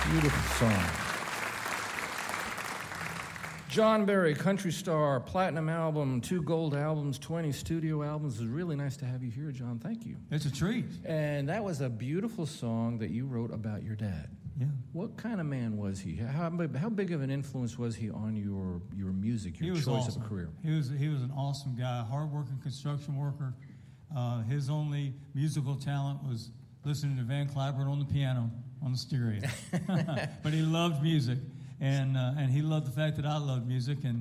Beautiful song. John Berry, country star, platinum album, 2 gold albums, 20 studio albums. It's really nice to have you here, John. Thank you. It's a treat. And that was a beautiful song that you wrote about your dad. Yeah. What kind of man was he? How big of an influence was he on your music, your choice awesome. of a career? He was an awesome guy, hard-working construction worker. His only musical talent was listening to Van Cliburn on the piano on the stereo. But he loved music, and he loved the fact that I loved music, and